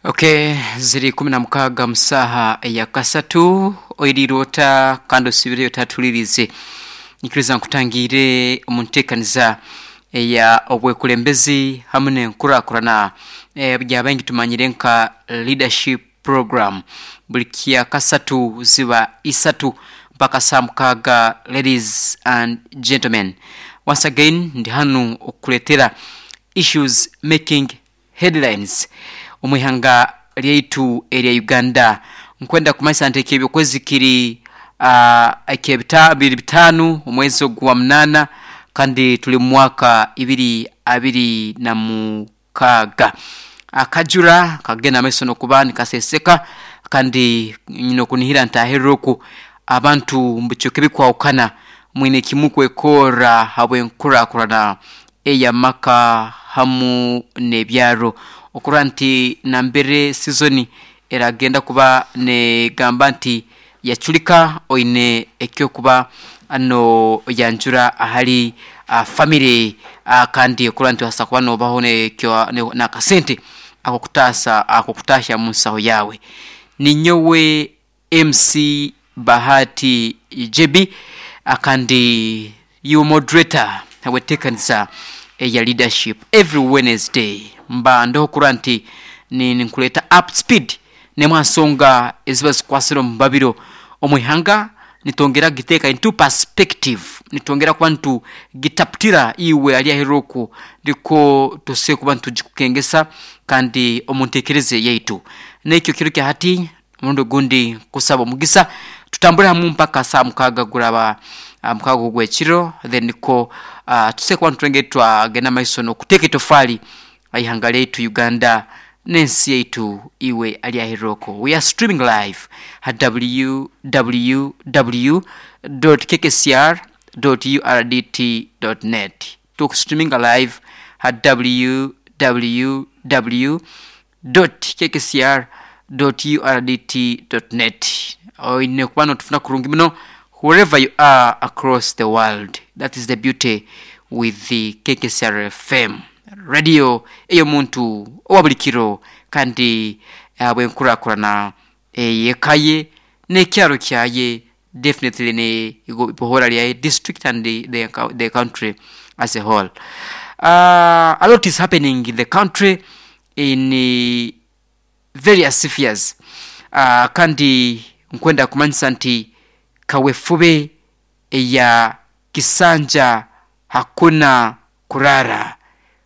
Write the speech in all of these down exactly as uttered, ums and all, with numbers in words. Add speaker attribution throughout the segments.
Speaker 1: Okay, ziri kumi na mukaga musaha ya kasatu oirirota kando sibire tatulirize nikiriza nkutangire omuntekaniza ya obwekulembezi hamune nkurakurana e, byabangi tumanyire nka leadership program bulikia kasatu ziba isatu mpaka saa mukaga. Ladies and gentlemen, once again ndi hanu okuletera issues making headlines omwihanga lyaitu area Uganda nkwenda kumaisa nteke ebyokwezi kiri uh, ekebita biri bitanu omwezi gwa munana kandi tuli mwaka ibiri abiri na mukaga. Akajura kagena meso no kubani kaseseka kandi nyino kunihira ntaheroku abantu mbuchokebi kwa ukana mwine kimuku ekora habwe nkura kurana eya maka hamu nebyaro okuranti nambere seasoni eragenda kuba ne gambanti yachulika oine ekyo kuba ano yanjura ahali uh, family uh, kandi okuranti wasakwa no bahone kyo na kasente akokutasa akokutasha musaho yawe ni nyowe M C Bahati J B akandi you moderator have taken sa ya leadership every Wednesday mbando kuranti ni nkuleta up speed ne mwasonga ezibas kwasiro mbabiro omwihanga nitongera giteka into perspective nitongera kwantu gitaptira iwe ali ahiroku ndiko tose kubantu jikukengesa kandi omuntekereze yaitu nekyo kiruke hati mundo gundi kusaba mugisa tutambura hamu mpaka saa mukaga guraba mukago gwechiro then ko uh, tuse kwa ntuengetwa gena maisono kuteke tofali ayihanga letu Uganda nensi yetu iwe ali ahiroko. We are streaming live at w w w dot k k c r dot u r d t dot net. To streaming live at w w w dot k k c r dot u r d t dot net. O ine kubano tufuna kurungi mino wherever you are across the world. That is the beauty with the K K C R F M radio eyo muntu owabulikiro kandi abwe nkura kurana eyekaye ne kyaro kyaye definitely ne igohora lya district and the, the the country as a whole. Uh, a lot is happening in the country in uh, various spheres. Uh, kandi nkwenda kumanyisa nti kawefube ya kisanja hakuna kurara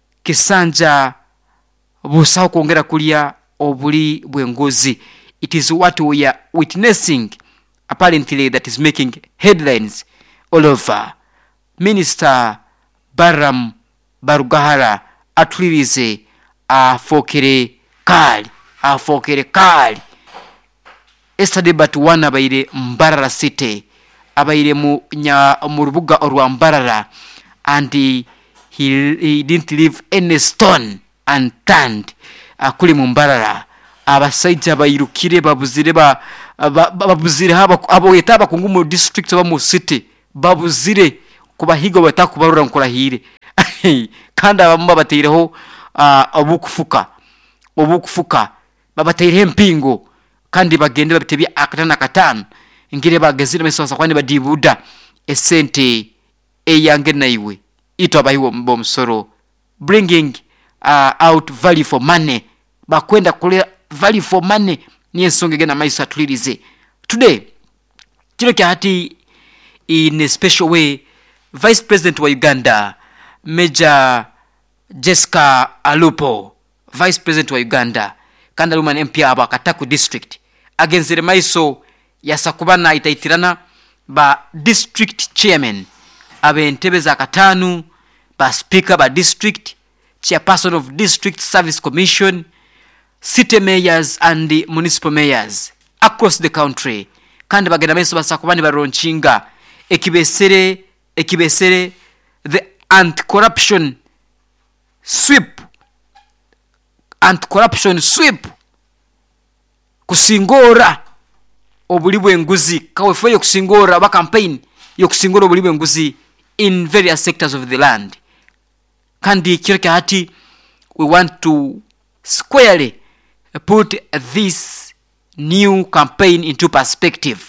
Speaker 1: kisanja busao kuongera kulia obuli bwengozi. It is what we are witnessing apparently that is making headlines all over. Minister Baram Barugahara atulirize afokere kali afokere kali yesterday but one abaire Mbarara city abaire mu nya mu rubuga orwa Mbarara and he, he, he didn't leave any stone unturned akuli mu Mbarara abasaija bayirukire babuzire ba babuzire haba abo yetaba kungumu district ba mu city babuzire kubahigo batakubarura nkurahire kandi abamma bateireho uh, obukufuka obukufuka babateireho mpingo kandi bagende babitebye akatana katano ngire bagazira mesosa kwani badibuda esente eyange naiwe ito abayiwo mbomsoro bringing uh, out value for money bakwenda kule value for money ni ensonge gena maisa tulirize today kino kya hati in a special way. Vice President wa Uganda Major Jessica Alupo, Vice President wa Uganda kanda luman M P aba Kataku district agenzere maiso yasakubana itaitirana ba district chairman abe ntebe za katanu ba speaker ba district chairperson of district service commission city mayors and the municipal mayors across the country kandi bagenda maiso basakubani baronchinga ekibesere ekibesere the anti-corruption sweep anti-corruption sweep kusingora obulibwe nguzi kawefeyo kusingora ba campaign yo kusingora obulibwe nguzi in various sectors of the land kandi kireka hati we want to squarely put this new campaign into perspective.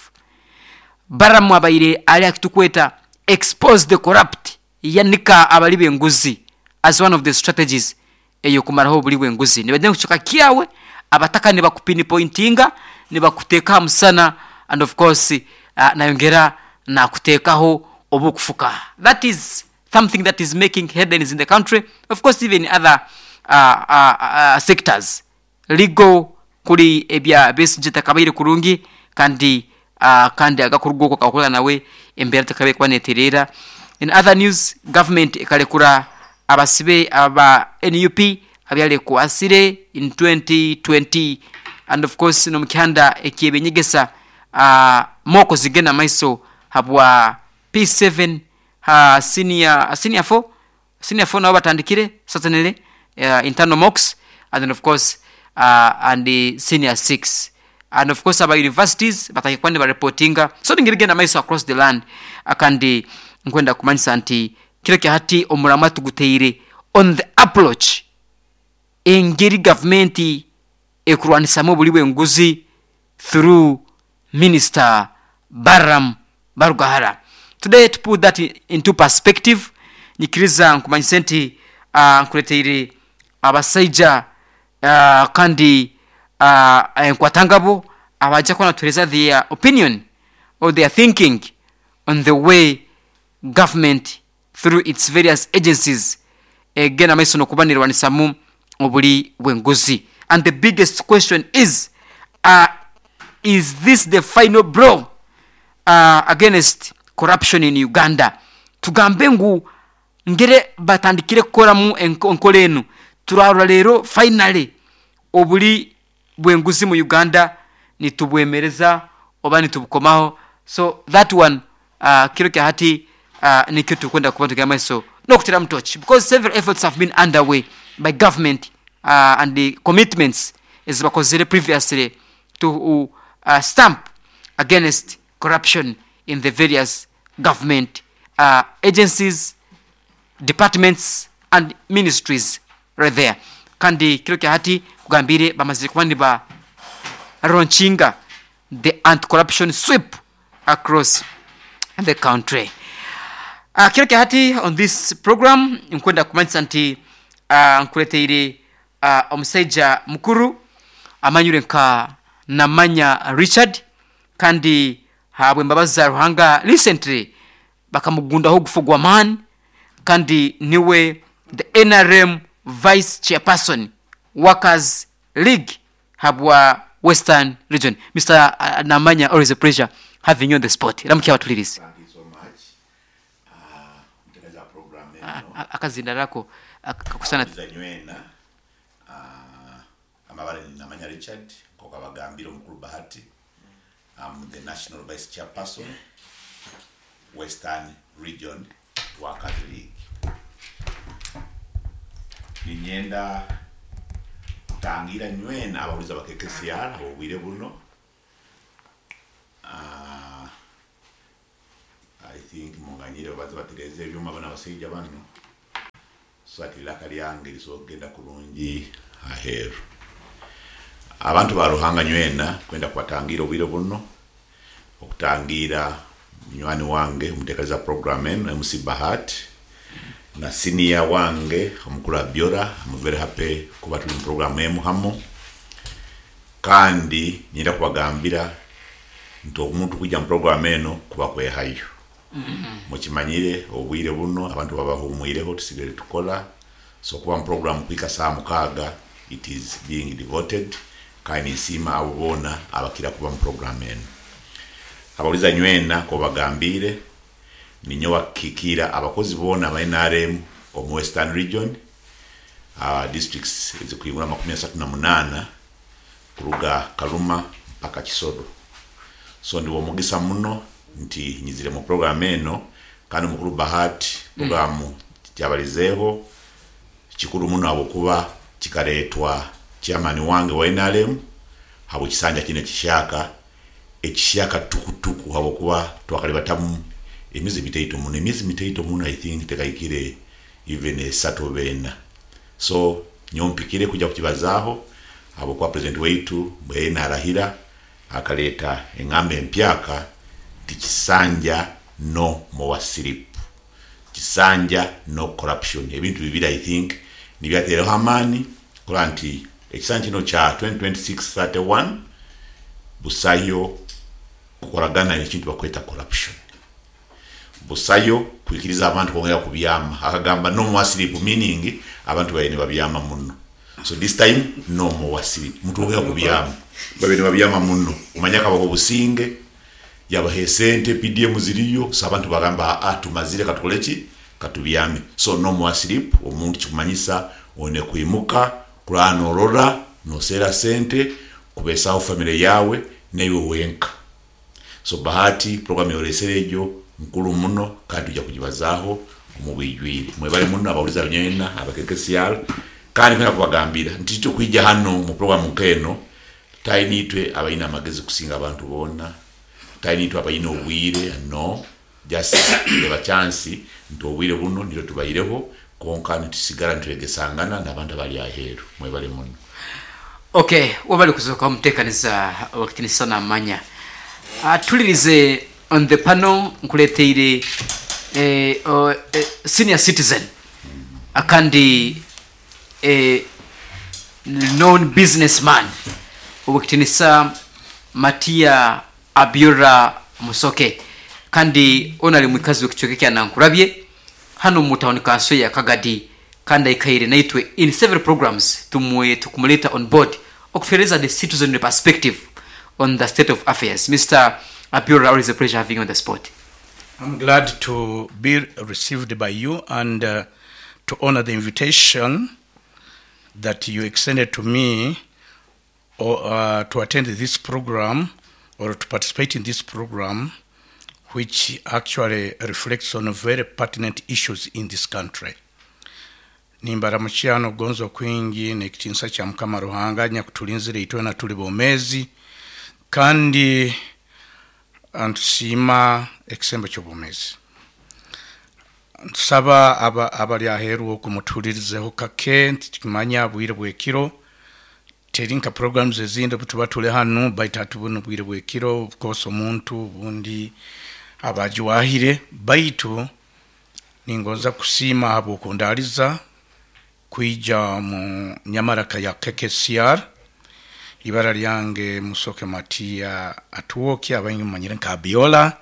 Speaker 1: Barram abaire ali akitukweta expose the corrupt, yanika abali benguzi as one of the strategies eyo kumaraho buli benguzi. Nibajya kuchoka kiawe abataka ne bakupini pointinga, ne bakuteka musana, and of course uh, nayongera na kutekaho obukufuka. That is something that is making headlines in the country, of course even in other uh, uh, uh, sectors. Legal kuri ebya Besigye takabaire kurungi kandi uh, kandi agakurugo kakola nawe embera takabe kwaneterera. In other news, government ekalekura abasibe aba N U P abyale kuasire in twenty twenty, and of course no mkanda ekiyebenyegesa uh, moko zigena maiso habwa P seven ha uh, senior uh, senior four senior four na batandikire certainly uh, internal mocks, and then of course uh, and the senior six, and of course about universities batakikwande ba reportinga so ngirigena maiso across the land akandi nkwenda kumanyisa anti kile kyahati omuramatu guteire on the approach engeri government ekurwanisa mu buli bwenguzi through Minister Barram Barugahara. Today, to put that into perspective, nikiriza nkumanyisa nti uh, nkuleteire abasaija uh, kandi uh, enkwatangabo abaja kona tueleza their opinion or their thinking on the way government through its various agencies again amaiso no kubanirwanisa mu obuli bwenguzi. And the biggest question is uh, is this the final blow uh, against corruption in Uganda? Tugambe ngu ngere batandikire kukora mu enkolenu turarura lero finally obuli bwenguzi mu Uganda nitubwemereza oba nitubukomaho. So that one uh, kiro kyahati uh, nikyo tukwenda kubantu kyamaiso no kutira mtochi, because several efforts have been underway by government uh, and the commitments is bakozere previously to uh, stamp against corruption in the various government uh, agencies, departments and ministries right there. Kandi kilo kyahati kugambire bamazire kwandi ba ronchinga the anti-corruption sweep across the country. Uh, kilo kyahati on this program nkwenda kumanyisa nti uh, nkuleteire uh, omusaija mukuru amanyure nka Namanya Richard kandi habwe mbabaza Ruhanga recently bakamugunda ho gufugwa man kandi niwe the N R M vice chairperson Workers League habwa Western Region. Mister Uh, Namanya, always a pleasure having you on the spot. Ramkia watulirizi.
Speaker 2: Thank you so much. Uh, mteneza program
Speaker 1: neno. Akazinda lako akakusana
Speaker 2: nywena uh, amabale ni Namanya Richard kwa bagambiro mkuru Bahati. I'm the national vice chairperson Western Region Workers League. Ninyenda tangira nywena ababuliza bakekesiara obwire buno. Uh, I think munganyire baza batereze byuma bana basija bano so atila kalyange lisogenda kulungi aheru abantu baruhanga nywena kwenda kwatangira obwire buno okutangira nywani wange umutekereza program eno M C Bahati na senior wange omukula Biora. I'm very happy kuba tuli mu program emu hamo kandi nyenda kubagambira nto omuntu kujja mu program eno kuba kwehayo mukimanyire obwire buno abantu babahumwireho tusigere tukola so kuba mu program kwika saa mukaga it is being devoted kandi sima abona abakira kuba mu program eno abauliza nywena ko bagambire ninyo kikira abakozi bona aba N R M omu Western Region uh, districts ezikuyingura makumi asatu na munana kuruga Kaluma mpaka Kisodo. So ndi womugisa muno nti nyizire mu program eno kandi mukuru Bahati programu mm. kyabalizeho kikuru muno abokuba kikaletwa chairman wange wa N R M habo kisanja kine kishaka ekishaka tukutuku habokuba twakalibatamu emizi miteito muno emizi miteito muno I think tekayikire even a sato bena. So nyompikire kujja kukibazaho abo kwa president weitu bwe narahira akaleta engame empyaka tikisanja no more slip kisanja no corruption ebintu bibira I think nibyatero hamani kulanti ekisanja no cha twenty twenty-six thirty-one busayo kukoragana ekintu bakweta corruption busayo kwikiriza abantu kongera kubyama akagamba no more slip meaning abantu bayene babyama muno so this time no more slip muntu ongera kubyama babene babyama muno umanyaka bako businge yabahe sente P D M ziriyo sabantu bagamba atumazire katukoleki katubyame so no more slip omuntu kikumanyisa one kuimuka kulano rora no sera sente kubesa family yawe neyo wenka so bahati program yoreserejo nkuru muno kandi ujya kujibazaho umubijwire mwebale muno abauliza nyena abakekesial kandi kana kubagambira ntito kwijja hano mu program keno tainitwe abaina magezi kusinga abantu bona tainitwe abaina obwire no just leba chance nto obwire buno ndiro tubayireho konka ntisigara ntwegesangana nabantu bali aheru mwebale muno.
Speaker 1: Okay, wabali kuzoka mtekaniza wakitini sana manya uh, tulirize on the panel nkuleteire eh, uh, eh, senior citizen akandi eh, known businessman wakitinisa Matia Abiora Musoke kandi onali mwikazi wakichokekea na nkurabye hano mutawani kanso ya Kagadi kanda ikaire naitwe in several programs tumwe tukumuleta on board okufereza the citizen perspective on the state of affairs. Mister Abiora, always a pleasure having you on the spot.
Speaker 3: I'm glad to be received by you and uh, to honor the invitation that you extended to me or uh, to attend this program or to participate in this program, which actually reflects on very pertinent issues in this country. Nimbara mchiano gonzo kwingi nekitinsa cha mkama Ruhanga nyakutulinzire itwe na tuli bomezi kandi antusima eksembe cy'obumezi nsaba aba abali aheru okumutulirizeho kake ntikimanya bwire bwekiro terinka programs ezinde butuba tule hanu baitatu buno bwire bwekiro of course omuntu bundi abajiwahire baitu ningoza kusima abo kundaliza kuija mu nyamaraka ya K K C R ibara lyange Musoke Matia atuoki abanyumanyire nka Abiola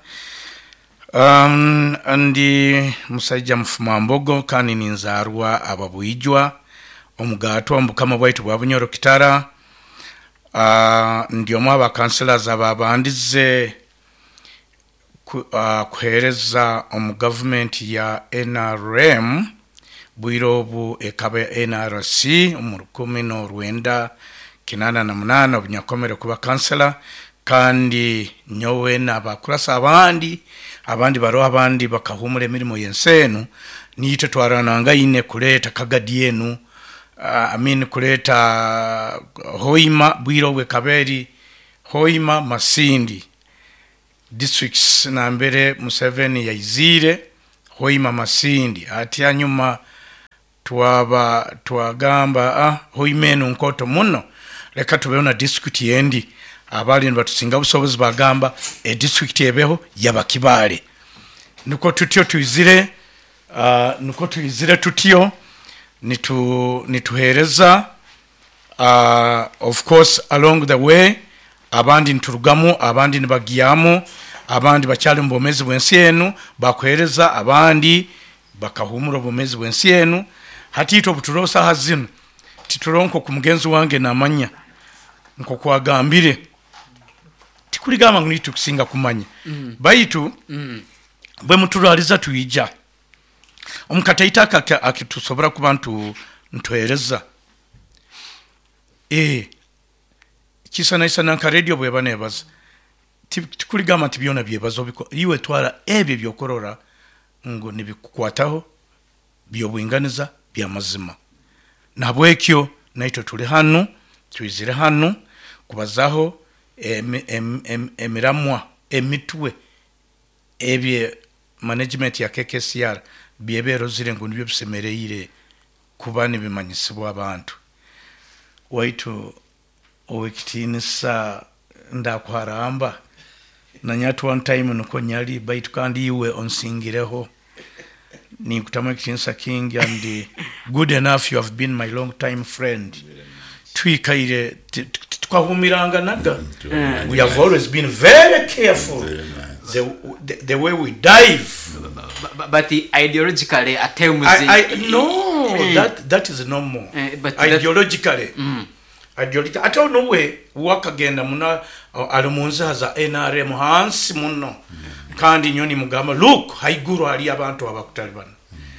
Speaker 3: um andi musajja mfuma mbogo kandi ninzarwa ababuijwa omugato ambukama bwaitu bwabunyoro kitara uh, ndio mwaba councillors ababandize ku, uh, kuhereza omu government ya N R M bwirobu ekabe N R C umurukumi no Rwenda kinana na munana obunyakomere kuba councillor kandi nyowe nabakurasa abandi abandi baro abandi bakahumura emirimo yensenu niyite twarananga ine kuleta Kagadi yenu uh, I mean kuleta Hoima bwirobu kaberi Hoima Masindi districts na mbere Museveni yaizire Hoima Masindi ati anyuma twaba twagamba ah Hoimenu nkoto muno leka tubeona district yendi abali batusinga busobozi bagamba e district ebeho yabakibale nuko tutyo tuizire uh, nuko tuizire tutyo nitu nituhereza uh, of course along the way abandi nturugamu abandi nibagiyamu abandi bacyali mbomezi bwensi yenu bakohereza abandi bakahumura bomezi bwensi yenu hatito buturosa hazino tituronko kumugenzi wange namanya nko kwagambire tikuligama ngnitu kusinga kumanya mm. baitu mm. bwe mutulaliza tuija omukataitaka akitusobora kubantu ntohereza eh kisana isana nka radio bwe banebaza tikuligama tibyona byebazo biko iwe twara ebye byokorora ngo nibikukwataho byobwinganiza byamazima nabwekyo naito tuli hanu tuizire hanu kubazaho emiramwa emitwe ebye management ya K K C R byebero zire ngo nibyo bisemereire kubani bimanyisibwa abantu waitu owekitinisa ndakwaramba nanyatu one time nuko nyali baitu kandi iwe onsingireho ni kutama kitinisa king and good enough you have been my long time friend twikaire twahumiranga naga we have always been very careful the, the, the way we dive
Speaker 1: but, but the ideologically at times
Speaker 3: I, I, no that that is no more
Speaker 1: uh, but
Speaker 3: ideologically
Speaker 1: mm.
Speaker 3: ideologically ata no way wakagenda muna alimunza za N R M hansi muno kandi nyoni mugamba look haiguru ali abantu abakutalibana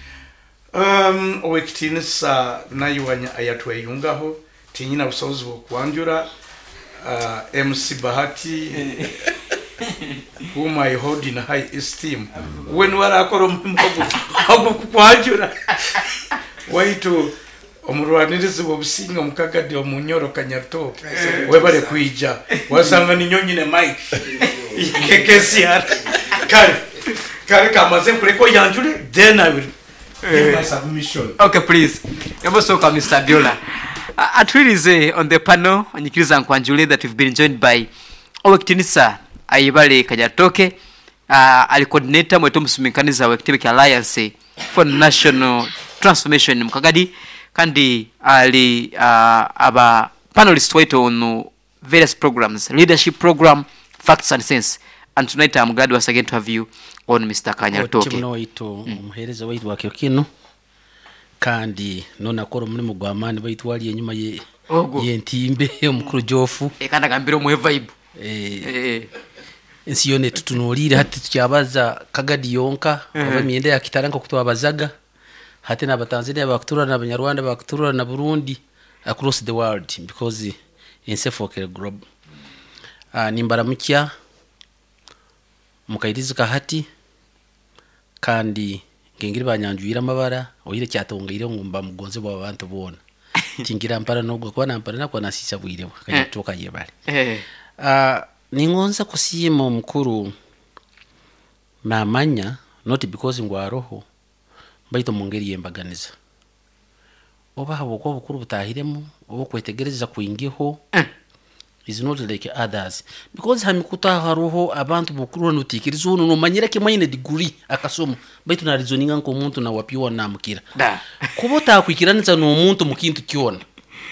Speaker 3: um owekitinisa nayiwanya ayatweyungaho tinyina busozi bokwanjura uh, M C Bahati whom I hold in high esteem when wara akoro mpogo hago kwanjura waitu omurwanirizi bobusinga mukagadi omunyoro kanyato webale kuija wasanga ni nyonyine Mike kekesi ya kare kare kamaze kureko yanjure then I will give my submission.
Speaker 1: Okay, please. Yabosoka Mister Biola. Atwilize on the panel anyikiriza nkwanjule that we've been joined by Owekitinisa Ayibale Kajatoke, uh, ali coordinator mwetu musumikaniza wa Activity Alliance for National Transformation mukagadi kandi ali uh, aba panelists wetu on various programs, leadership program, facts and sense, and tonight I'm glad once again to have you on Mister Kanyatoke.
Speaker 4: Timno waitu muhereza waitu wa Kirokino kandi nona koro mulimo gwamani baitu wali enyuma ye yentimbe omukuru Jofu
Speaker 1: e kana gambiro mu vibe
Speaker 4: eh eh ensiyone tutunulire hati tukyabaza kagadi yonka aba myende yakitaranga kutwabazaga hati na Batanzania bakutura na Banyarwanda bakutura na Burundi across the world because in Sefokel group ah nimbara mukya mukairiza hati kandi ngengiri banyanjuira amabara oyire cyatongire ngumba mugonze bwa bantu bona tingira mpara nobwo kwa nampara nakwa nasisa bwire kanyatoka yebale eh ah ningonza kusiyima mukuru namanya not because ngwaroho baito mungeri yembaganiza oba habo ko bukuru butahiremo obo kwetegereza kuingiho is not like others because hamikuta haruho abantu bukuru nutikirizo no manyira kemanyine degree akasomo baito na reasoninga nko umuntu na wapiwa namukira kubota kwikiranitsa no umuntu mukintu kiona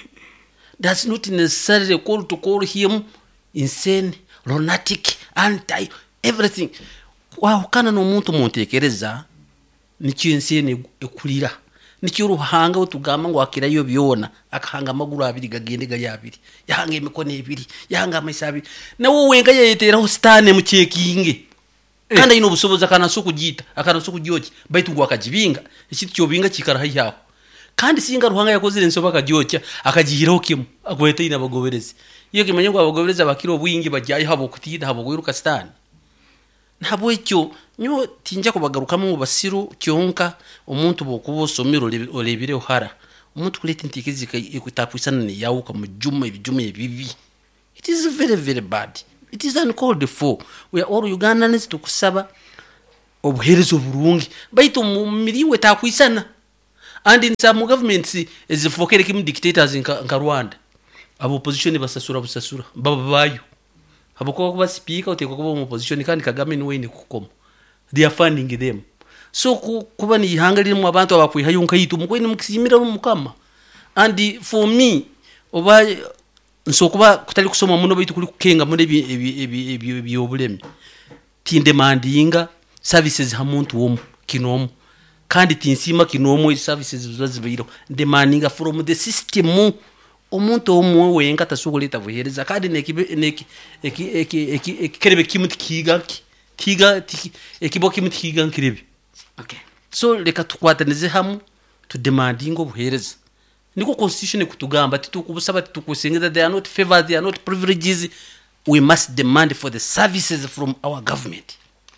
Speaker 4: that's not necessarily call to call him insane, lunatic, anti everything wa kana no umuntu muntekereza nikiyo insane ekulira nikiyo ruhanga utugama ngo akira yo byona akahanga amaguru abiri gagende gari abiri yahanga imikono ibiri yahanga amasabi na wowe wenga yetera hostane mu cekinge kandi ino busoboza kana so kugita akana so kugyoki baitu ngo akajibinga ikiti cyo binga kikara hayaho kandi singa ruhanga yakozire nsoba akagyocha akagihiraho kimu agwete ina bagobereze iyo kimenye ngo abagobereza bakiro bwingi bajyaye habo kutida habo gwiruka stani ntabwo icyo nyo tinja kubagaruka mu basiru cyonka umuntu bokubosomero olebire ohara umuntu kulete ntikizika ikutapwisana ne yawuka mu juma ibijuma bibi. It is very very bad. It is uncalled for. We are all Ugandans to kusaba obuherezo burungi baito mu miriwe takwisana and in some governments is fokere kim dictators in Rwanda abo opposition basasura busasura baba bayo aboko kuba speaker uteko kuba mu opposition kandi Kagame ni we ni kukoma they are funding them so kuba ni hangali mu abantu abakwiha yunka yitu mukwe ni mukisimira mukama and for me oba nso kuba kutali kusoma muno bitu kuli kukenga muri ebi ebi ebi obulemi tindemandinga services ha muntu womu kinomu kandi tinsima kinomu services zazibiro demandinga from the system omuntu omwe wenga tasukuleta vuhereza kandi neki neki eki eki kerebe kimuti kiga kiga ekibo kimuti kiga nkirebe.
Speaker 1: Okay,
Speaker 3: so leka tukwatanize hamu to demanding obuhereza niko constitution kutugamba titukubusaba titukusengeza they are not favored, they are not privileges. We must demand for the services from our government.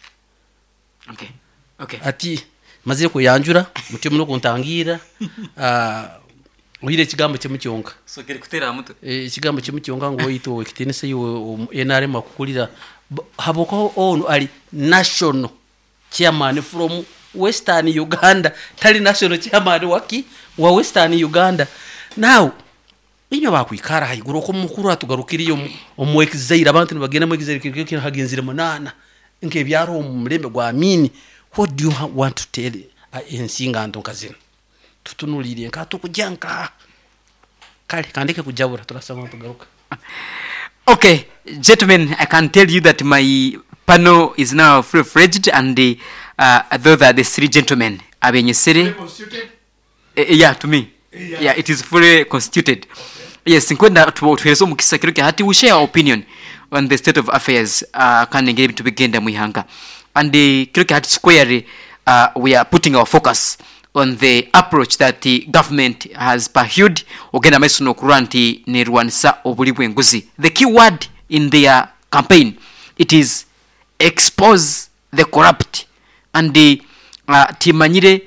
Speaker 1: Okay, okay,
Speaker 3: ati maze ko yanjura mutima no kuntangira ah uhire kigambo cyo mucyonga
Speaker 1: so kiri kutera muto
Speaker 3: eh kigambo cyo mucyonga ngo yito wekitinese yo N R M akukulira haboko on ali national chairman from Western Uganda tali national chairman waki wa Western Uganda. Now
Speaker 4: inyo bakwikara haiguru ko mukuru atugarukiriyo omwekizaira abantu nibagenda mwekizera kyo hagenzire munana nke byaro omumlembe gwa amini. What do you want to tell ensinga ndo kazina tutunulire nka tukujanka kale kandike kujabura turasaba tugaruka.
Speaker 1: Okay, gentlemen, I can tell you that my panel is now full-fledged, and uh, those are the three gentlemen. Abenyesere. Uh, yeah, to me. Yeah. yeah, it is fully constituted. Okay. Yes, nkwenda tuwezo mukisa kiruke hati we share our opinion on the state of affairs uh, kandi ngebe tubigenda mwihanga. And the kiruke hati square uh, we are putting our focus on the approach that the government has pursued ogenda mesono kuranti ne rwanisa obuli bwenguzi. The key word in their campaign, it is expose the corrupt, and the uh, timanyire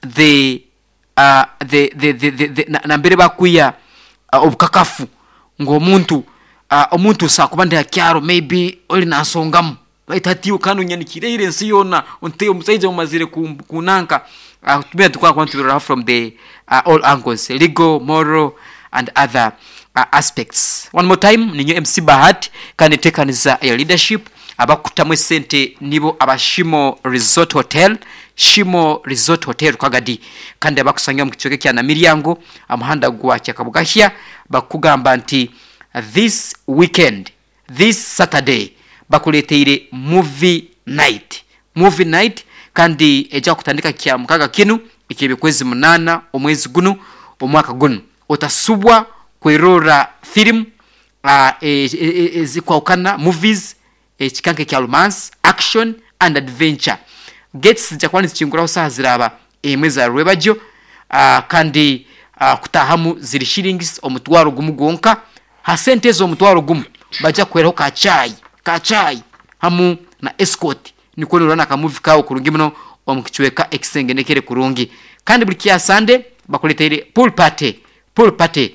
Speaker 1: the uh, the the the, the, the na mbere bakuya uh, obukakafu ng'omuntu uh, omuntu sakubande yakyaro maybe oli nasongamu baitatiyo kanu nyanikire ile nsi yona onte omusaije omazire kunanka uh, tumia tukwa kwantu from the uh, all angles, legal, moral and other uh, aspects. One more time ninyo M C Bahati kane tekaniza ya leadership abakutamwe sente nibo abashimo resort hotel Shimo Resort Hotel Kagadi kandi abakusanga mu kicoke kya na Miryango amahanda gwa cyakabugashya bakugamba nti this weekend, this Saturday bakuleteire movie night movie night kandi eja kutandika kya mukaga kinu ikibe kwezi munana omwezi guno omwaka guno otasubwa kwerora film uh, ezikwaukana e, e, movies ekikanke kya romance, action and adventure. Gates jakwani chingura saa ziraba emeza rwebajo uh, kandi uh, kutahamu ziri shillings omutwaro gumu gonka hasente zo omutwaro gumu baja kwero ka chai ka chai hamu na escort niko nurana ka movie kawo kurungi muno omukichweka exengenekere kurungi kandi buli kya Sunday bakuletere pool party pool party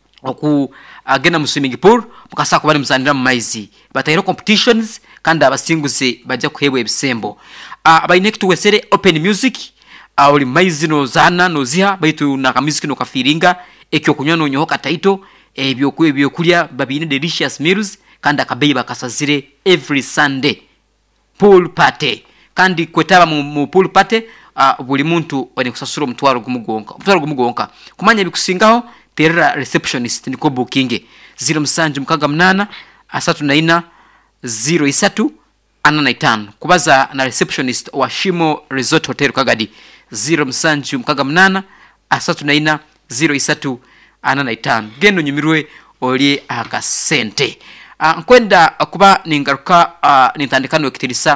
Speaker 1: oku agena mu swimming pool mukasa kubali muzanira mu maizi batayiro competitions kandi abasinguze baja kuhebwa ebisembo. Uh, by next wesere open music uh, oli maizi no zana no ziha baitu na music no kafiringa ekyo kunywa no nyoka taito ebyo kwe ebyo kulya babine delicious meals kandi akabeyi bakasazire every Sunday pool party kandi kwetaba mu, mu pool party uh, buli muntu wene kusasura mutwaro gumugonka mutwaro gumugonka kumanya bikusingaho terera receptionist niko booking zero msanju mkaga mnana asatu na ina zero isatu anana itano kubaza na receptionist wa Shimo Resort Hotel Kagadi zero msanju mkaga mnana asatu na ina zero isatu anana itano gendo nyumirwe olie akasente. Uh, nkwenda kuba ningaruka uh, nintandikano ekitirisa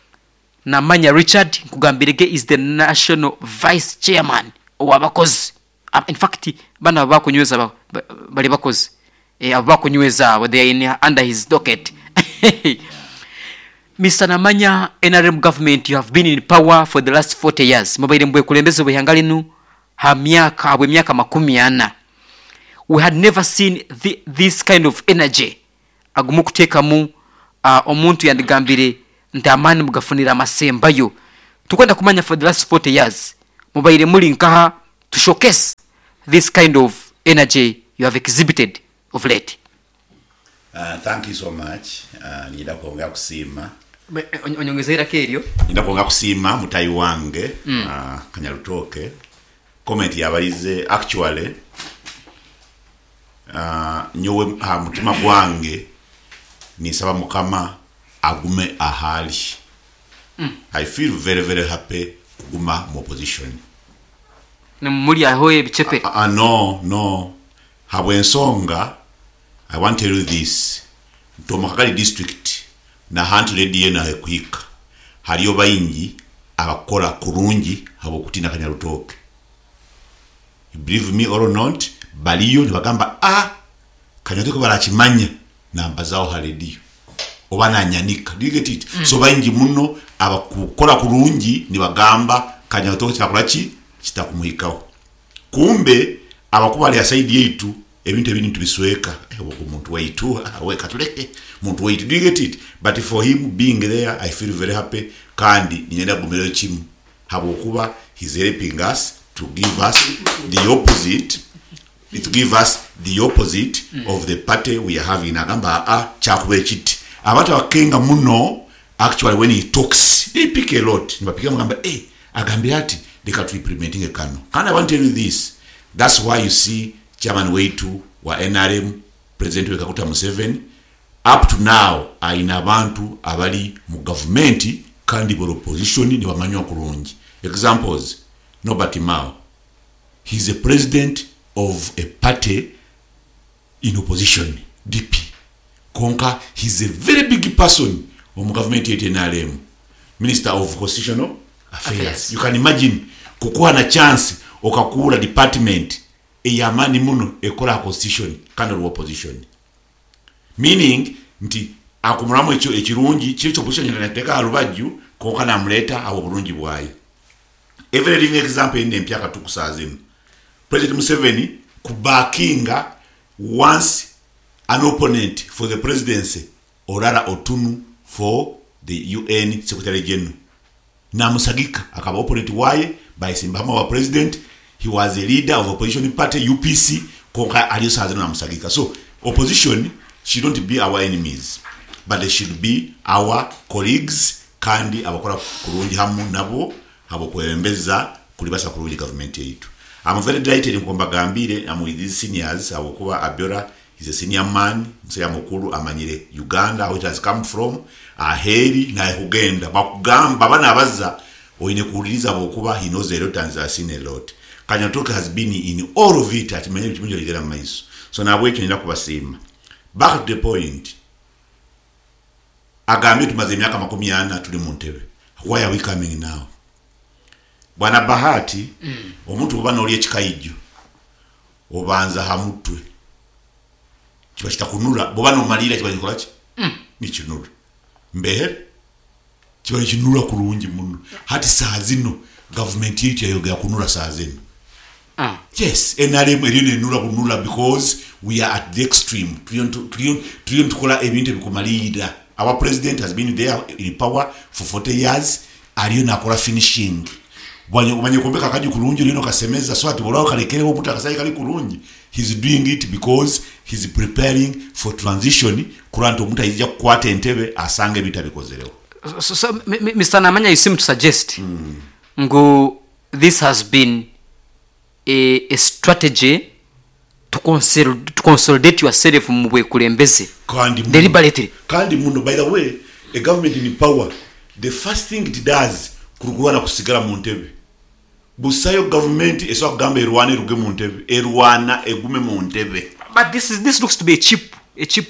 Speaker 1: na Manya Richard kugambirege is the national vice chairman wabakozi. Uh, in fact bana bakunyweza bali bakozi eh abakunyweza they are in under his docket. Mister Namanya, N R M government, you have been in power for the last forty years. Mabaire mbwe kulembezo bweyangalinu ha miaka abwe miaka makumi ana. We had never seen the, this kind of energy. Agumu kuteka mu uh, omuntu yandigambire ndamani mugafunira amasembayo. Tukwenda kumanya for the last forty years. Mabaire muli nkaha to showcase this kind of energy you have exhibited of late.
Speaker 2: Uh, thank you so much. Uh, nida kuongea kusima.
Speaker 1: Onyongezera keryo.
Speaker 2: Nida kuongea kusima mutai wange mm. uh, Kanyarutoke. Comment yabalize actually uh, nyowe ha mutima gwange ni saba mukama agume ahali. Mm. I feel very very happy kuguma mu opposition.
Speaker 1: Nemuli ahoye bichepe.
Speaker 2: Uh, uh, no no. Habwensonga I want to tell you this. Tomakagari district na hantu lediye na hekuhika. Hariyo bayingi abakora kurungi habo kutina Kanyarutoke. You believe me or not, baliyo nibagamba ah Kanyarutoke barachimanya namba zao halediyo. Obana nyanika. Do you get it? Mm. So bayingi muno abakukora kurungi nibagamba Kanyarutoke kitakulaki kitakumuhikaho. Kumbe abakubali ya saidi yetu ebintu ebintu bisweka omuntu waitu aweka tuleke muntu waitu. Do you get it? But for him being there I feel very happy kandi ninyenda gumero chimu habo kuba he's helping us to give us the opposite it give us the opposite mm. of the party we are having. Agamba ah chakube chiti abantu abakenga muno actually when he talks they pick a lot. Nibapika mugamba eh agambe ati they can implementing a kano. Can I want to tell you this? That's why you see Chairman Weitu wa N R M President Wekakuta Museveni up to now aina abantu abali mu government kandi bo opposition ni bamanywa kurungi. Examples, Nobati Mao. He's a president of a party in opposition, D P. Konka, he's a very big person on government at N R M. Minister of Constitutional Affairs. Affairs. You can imagine, kukuwa na chance, okakura department, eyamani muno, ekola constitution, kind of opposition. Meaning, nti, akumuramu echo echirungi, chicho opposition yanateka alubaju, konka na mleta, awa burungi buwaye. A very living example in Mpiaka tukusazini. President Museveni kubakinga once an opponent for the presidency, Orara Otunu for the U N Secretary General. Na musagika akaba opponent waye by Simbama wa president. He was a leader of opposition party U P C. Konka aliyosazini na musagika. So opposition shouldn't be our enemies, but they should be our colleagues. Kandi abakora kurungi hamu nabo habo kwembeza kulibasa kurungi government yetu. I'm very delighted in Kombagambire. I'm with these seniors. Awokuba Abiora is a senior man. Mseya Mokulu amanyire Uganda, where it has come from. Aheri na Uganda. Bakugamba bana abaza oine kuuliza Awokuba, he knows a lot and has seen a lot. Kanyatoka has been in all of it at many times ligera maiso. So na wetu nenda kubasema. Back to the point. Agambe tumaze miaka makumi ana tuli Montebe. Why are we coming now? Bwana Bahati mm. omuntu bana oli ekikayijjo obanza hamutwe kibashita kunula bobana omalira kibanyikola ki mm. ni kinula mbehere kibaye kinula kulungi muno hati saa zino government yetu yayogera kunula saa zino ah. Yes, N R M erine nula kunula because we are at the extreme. Tulion tukola ebintu bikumalira. Our president has been there in power for forty years. Ariyo nakola finishing. Bwanyo kumanye kumbeka kaji kulungi lino kasemeza so ati bolao kalekelewo omuntu akasayi kali kulungi. He's doing it because he's preparing for transition kuranto omuntu ayija kukwata entebe asange bitabikozerewo.
Speaker 1: So, so Mister Namanya, you seem to suggest mm. ngo this has been a, a strategy to consolidate, to consolidate yourself mu bwekulembeze deliberately.
Speaker 2: Kandi muno, by the way, a government in power, the first thing it does kurugwana kusigala mu ntebe. Busayo government eso gamba erwana eruge mu ntebe, erwana egume mu ntebe.
Speaker 1: But this is this looks to be a cheap a cheap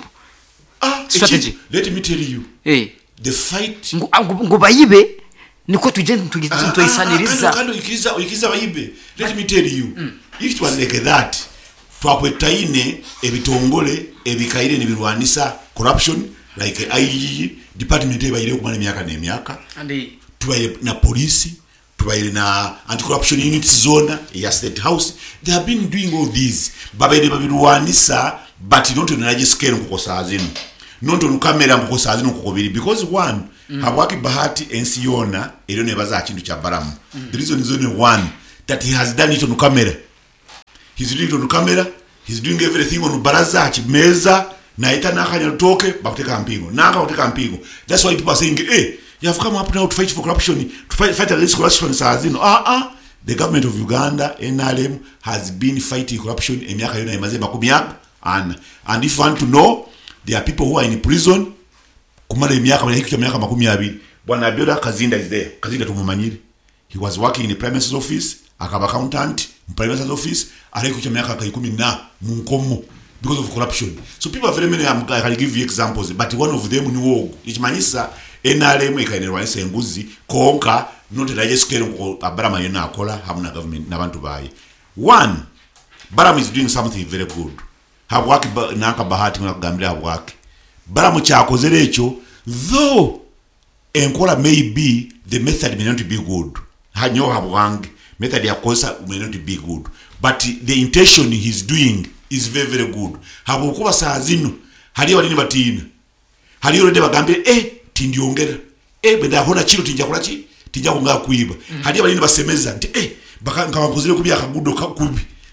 Speaker 2: ah,
Speaker 1: strategy.
Speaker 2: A cheap. Let me tell you.
Speaker 1: Hey.
Speaker 2: The fight
Speaker 1: ngo bayibe niko tugende tuisaniriza.
Speaker 2: Kandi ikiza ikiza bayibe. Let me tell you. Mm. If it was like that, twakwetaine ebitongole ebikaire nibirwanisa corruption like I G department ebayire kumana myaka ne myaka.
Speaker 1: Andi
Speaker 2: tubaye na police, tubaye na anti-corruption unit zone ya state house. They have been doing all these. Babaye babirwanisa but not on a large scale kukosa azinu. Not on camera kukosa azinu kukobiri because one mm. habwaki Bahati ensiona ero nebaza kintu kya baramu. Mm. The reason is only one that he has done it on camera. He's doing it on camera. He's doing everything on baraza chimeza na ita nakanya toke bakuteka mpingo. Naka bakuteka mpingo. That's why people are saying, "Hey, you have come up now to fight for corruption, to fight, fight against corruption." Sazino. Ah ah. The government of Uganda, N R M, has been fighting corruption in miaka yona imaze makumi and and if you want to know, there are people who are in prison kumala miaka miaka miaka makumi abiri. Bwana Abiola Kazinda is there. Kazinda tumumanyiri. He was working in the Prime Minister's office, akaba accountant in Prime Minister's office, areko cha miaka ikumi na munkomo because of corruption. So people are very many. I can give you examples, but one of them ni wogo. Ichimanyisa N R M ikanerwanisa enguzi konka not a large scale ko Abraham yona akola hamuna government na bantu baye. One, Baramu is doing something very good. Habwaki naka Bahati ngakugambira habwaki. Baramu kyakozere ekyo though enkola maybe the method may not be good. Hanyo habwangi method ya kosa may not be good, but the intention he's doing is very very good. Habukuba saa zino hali walini batina hali yole bagambye eh tindiongera eh benda hona chiro tinja kola chi tinja kunga kuiba mm. hali walini basemeza nti eh baka ngabakozere kubya akagudo kakubi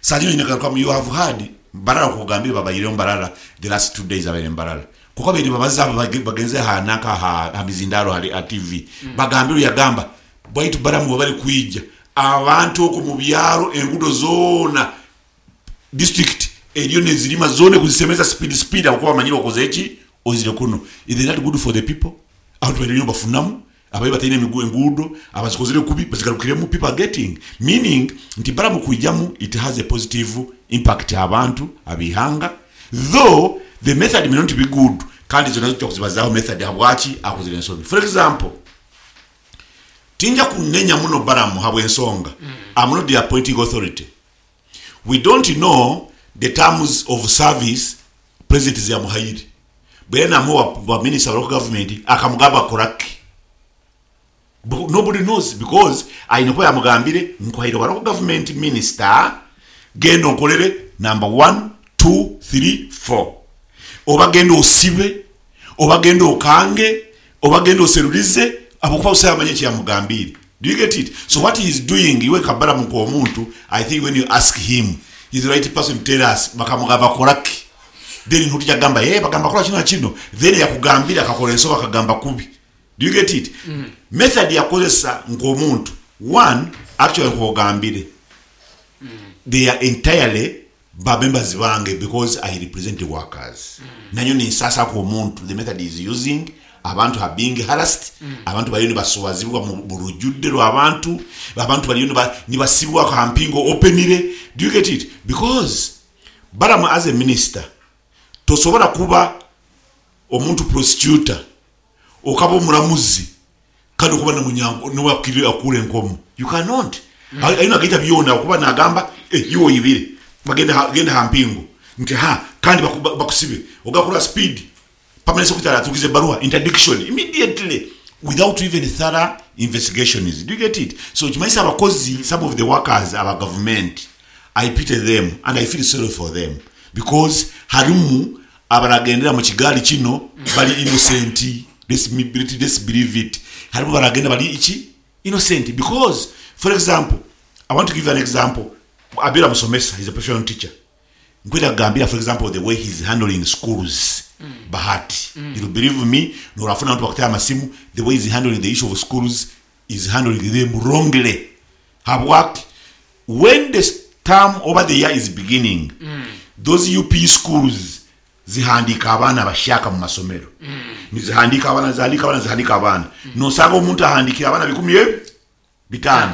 Speaker 2: sajino ine kwa you have heard barara kugambira baba yire mbarara the last two days abere mbarara kuko bindi babaza bagenze hanaka ha hamizindaro hali a T V mm. bagambiro yagamba bwaitu baramu bari kwijja abantu ko mu byaro engudo zona district eriyo nezirima zone kuzisemeza speed speed akuba manyiro kozechi ozire kuno is that good for the people out bari yo bafunamu abaye batine migu engudo abazikozere kubi bazigarukire mu people getting meaning nti baramu kwijjamu it has a positive impact abantu abihanga though the method may not be good kandi zona zo kuzibazaho method habwachi akozire nsobi for example tinja kunenya muno baramu habwe ensonga mm. I'm not the appointing authority we don't know the terms of service president ya muhairi bena mo wa minister of government akamugaba koraki nobody knows because I know ya mugambire nkohiro wa government minister gendo nkolere number one two three four obagendo osibe obagendo okange obagendo oserulize abukwa usaya manyechi ya mugambire. Do you get it? So what he is doing iwe kabara mko omuntu I think when you ask him he's the right person to tell us bakamugaba koraki then ntujya gamba eh bagamba kola kino kino then yakugambira akakolenso bakagamba kubi. Do you get it? Mm. Method ya kozesa ngo omuntu one actually ko gambire mm. they are entirely ba members bange because I represent the workers mm. nanyo ni sasa ko omuntu the method is using abantu are being harassed mm. abantu bali ni baswazibwa mu rujudde rwa abantu abantu bali ni basibwa ka mpingo openire. Do you get it? Because baramu as a minister tosobora kuba omuntu prosecutor okabo muramuzi kandi kuba na munyango no wakiri akure nkomo you cannot mm. ayina gita biyona kuba na gamba eh yiwo yibire bagenda genda hampingo nti ha kandi bakusibe ogakura speed pamenese kutara tukize barua interdiction immediately without even thorough investigations. Do you get it? So chimaisa abakozi some of the workers our government I pity them and I feel sorry for them because harimu abaragendera mu kigali kino bali innocent. Let's let's believe it. Harimu baragenda bali ichi innocent because for example I want to give you an example. Abira Musomesa is a professional teacher. Ngweda gambira for example the way he's handling schools. Mm. Bahati. Mm. You believe me? No rafuna watu wakati masimu the way he's handling the issue of schools is handling them wrongly. Have worked when the term over the year is beginning. Mm. Those U P schools zihandika abana bashaka mu masomero. Mm. Nizihandika abana zalika abana zihandika abana. Mm. No sanga omuntu ahandikira abana bikumi bitano.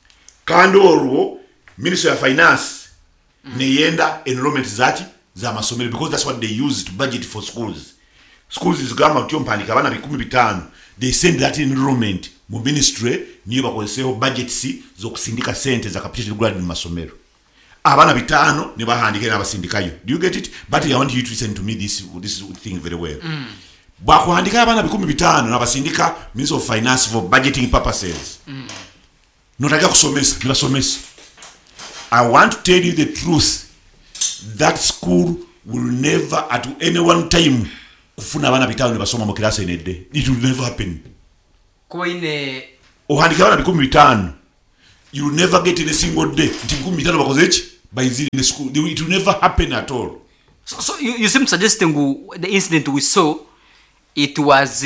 Speaker 2: Kando olwo Ministry of Finance mm. neyenda enrollment zati za masomero because that's what they use to budget for schools. Schools is gama kyo mpandika abana bikumi bitano. They send that enrollment mu ministry niyo bakozeseho budgets zo kusindika sente za capital grade mu masomero. Abana bitano ne bahandike n'abasindikayo. Do you get it? But I want you to listen to me this this thing very well. Mm. Bakuhandika abana bikumi bitano n'abasindika Ministry of Finance for budgeting purposes. Mm. Notaga kusomesa, nibasomesa. I want to tell you the truth. That school will never at any one time kufuna abana bitano nibasoma mu class in a day. It will never happen.
Speaker 1: Kwa ine
Speaker 2: ohandika abana bikumi bitano. You will never get in a single day. Bikumi bitano bakozechi by in the school. It will never happen at all.
Speaker 1: So, so you, you seem suggesting the incident we saw it was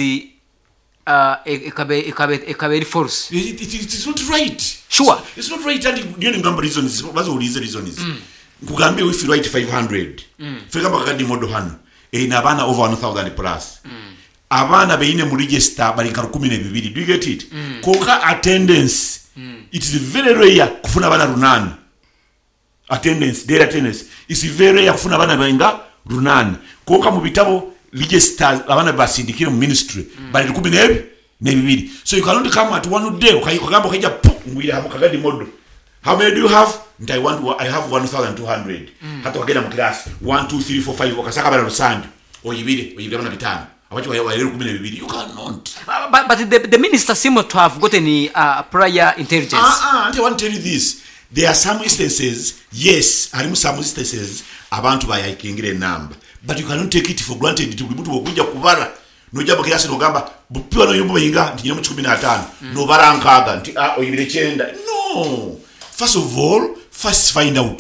Speaker 1: uh ekabe ekabe ekabe force.
Speaker 2: It, it, it is not right.
Speaker 1: Sure.
Speaker 2: It's, it's not right and you know reason is what the reason is. Mm. Kugambe we feel right five hundred. Mm. Fika bakadi modo hano. E na bana over one thousand plus. Mm. Abana beine mu register bali kumi na bibiri. Do you get it? Mm. Koka attendance. Mm. It is very rare kufuna bana runana. Attendance, their attendance. It's very rare kufuna bana benga runana. Koka mu bitabo register abana basindikira mu ministry. Mm. Bali kumi na bibiri. So you cannot come at one day ukagamba kaja ngwira mukagadi modo. How many do you have? I want I have one thousand two hundred. Mm. Hata wagenda mu class one two three four five wakasaka bana rusandi. Oyibire, oyibire bana bitano. Abacho wayelero kumi na bibiri. You cannot.
Speaker 1: Uh, but but the, the minister seems to have gotten uh, prior intelligence.
Speaker 2: Ah ah, I want to tell you this. There are some instances, yes, harimu some instances abantu bayikingire number. But you cannot take it for granted to mutu okuja kubara. Nojja bakirasi nogamba bupiwa no yombo bayinga ntinyira mu kumi na tano. No barankaga nti ah oyibire kyenda. No. First of all, first find out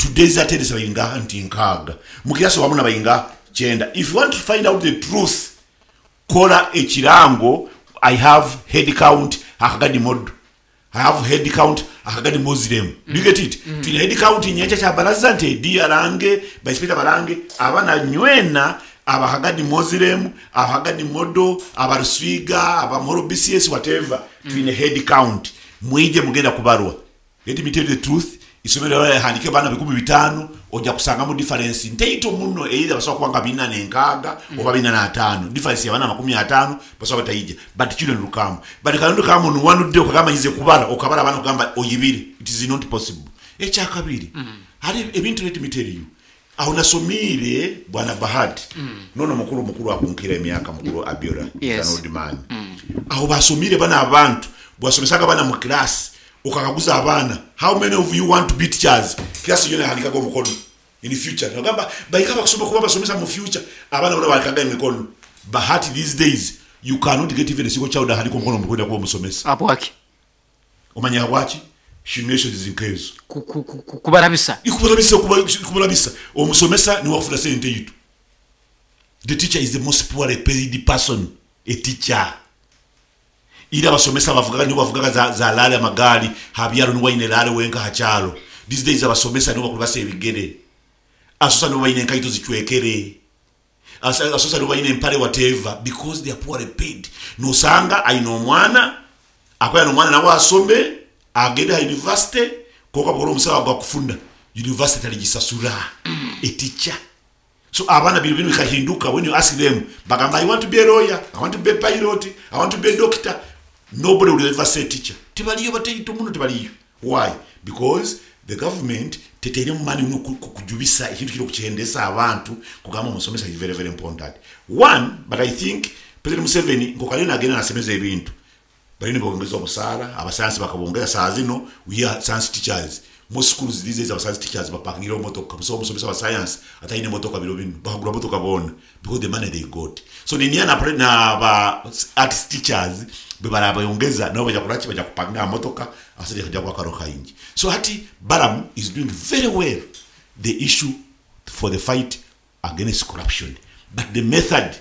Speaker 2: today's attendance bayinga nti nkaaga mukiaso wamu nabayinga chenda. If you want to find out the truth, kola ekirango, I have head count akagadi mod, I have head count akagadi Muslim. Mm. Do you get it? Mm. Tuna head count nyecha cha barazante di arange baspita barange abana nywena abahagadi Muslim abahagadi modo abaruswiga abamoro B C S whatever. Mm. Tuna head count mwije mugenda kubarwa. Let me tell you the truth. Isomero ya handike bana bikumi bitano oja kusanga mu difference nteito muno either baswa kwanga bina nenkaga mm. oba bina na atano difference ya bana makumi atano baswa batayije but children lukamo but kandu kama no one day okagamba yize kubala okabala bana kugamba oyibiri it is not possible echa kabiri mm. hari ebintu let me tell you aho nasomire bwana Bahati mm. nono mukuru mukuru akunkira emyaka mukuru Abiola
Speaker 1: yes.
Speaker 2: Old man mm. aho basomire bana abantu bwasomesaga bana mu class ukakaguza abana how many of you want to be teachers kiasi yone handika kwa mkono in the future ngamba bayikaba kusoma kuba basomesa mu future abana wale walikaga mikono Bahati these days you cannot get even a single child handika mkono mkwenda kwa musomesa
Speaker 1: hapo waki
Speaker 2: umanya wachi shimesho zizinkezo
Speaker 1: kubarabisa
Speaker 2: ikubarabisa kubarabisa omusomesa ni wafuta sente yitu. The teacher is the most poorly paid person, a teacher. Ila basomesa bavugaga nyo bavugaga za, za lale magari habyaro ni wayine lale wenka hachalo. These days abasomesa nyo bakulibase ebigere. Asusa nyo wayine nkaito zichwekere. Asusa nyo wayine mpare whatever because they are poorly paid. No sanga aino mwana akoya no mwana na wasombe agenda university koka boro musawa gwa kufunda university talijisasura a teacher. So abana bilu binu kahinduka when you ask them bagamba I want to be a lawyer, I want to be a pilot, I want to be a doctor. Nobody will ever say teacher. Tibaliyo batayito muno tibaliyo. Why? Because the government tetere mani uno kujubisa ikintu kilo kuchendesa abantu kugamba musomesa is very very important. One, but I think President Museveni ngokalena agena nasemeza ebintu. Balini bongeza obusara, abasayansi bakabongeza saa zino we are science teachers. Most schools these days are science teachers bapangiro motoka so musomesa wa science ataine motoka bilobino bahagura motoka bona because the money they got. So ni niana na ba artist teachers bebara bayongeza nabo baja kurachi baja kupanga motoka asije kaja kwa karoka inji. So hati Baramu is doing very well the issue for the fight against corruption, but the method